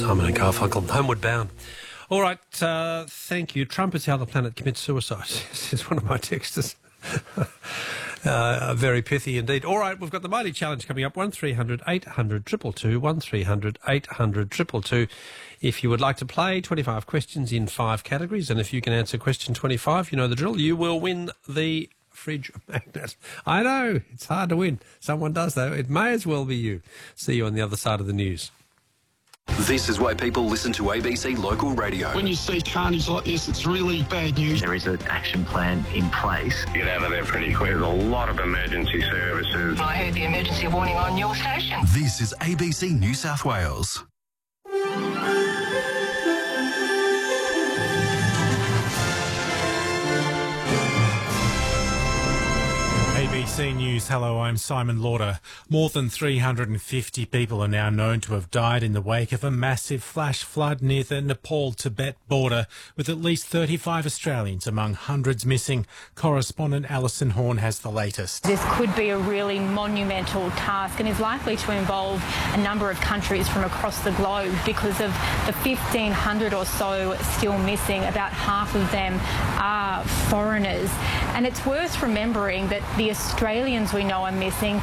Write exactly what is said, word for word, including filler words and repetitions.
Simon and Garfunkel, Homeward Bound. All right, uh, thank you. Trump is how the planet commits suicide, says one of my texters. uh, very pithy indeed. All right, we've got the Mighty Challenge coming up, one three hundred eight hundred two two two, one three hundred eight hundred two two two. If you would like to play, twenty-five questions in five categories, and if you can answer question twenty-five, you know the drill, you will win the fridge magnet. I know, it's hard to win. Someone does, though. It may as well be you. See you on the other side of the news. This is why people listen to A B C Local Radio. When you see carnage like this, it's really bad news. There is an action plan in place. Get out of there pretty quick. There's a lot of emergency services. I heard the emergency warning on your station. This is A B C New South Wales. A B C News, hello, I'm Simon Lauder. More than three hundred fifty people are now known to have died in the wake of a massive flash flood near the Nepal-Tibet border, with at least thirty-five Australians among hundreds missing. Correspondent Alison Horn has the latest. This could be a really monumental task and is likely to involve a number of countries from across the globe because of the fifteen hundred or so still missing. About half of them are foreigners. And it's worth remembering that the Australians we know are missing